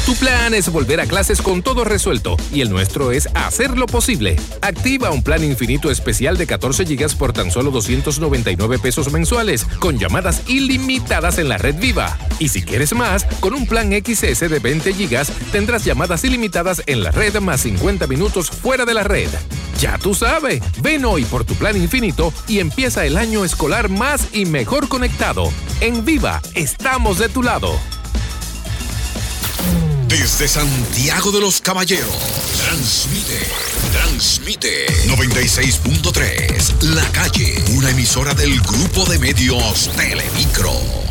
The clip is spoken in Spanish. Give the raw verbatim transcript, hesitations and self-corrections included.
Tu plan es volver a clases con todo resuelto y el nuestro es hacerlo posible. Activa un plan infinito especial de catorce gigas por tan solo doscientos noventa y nueve pesos mensuales, con llamadas ilimitadas en la red Viva. Y si quieres más, con un plan X S de veinte gigas tendrás llamadas ilimitadas en la red más cincuenta minutos fuera de la red. Ya tú sabes, ven hoy por tu plan infinito y empieza el año escolar más y mejor conectado. En Viva, estamos de tu lado. Desde Santiago de los Caballeros, transmite, transmite noventa y seis punto tres, La Calle, una emisora del Grupo de Medios Telemicro.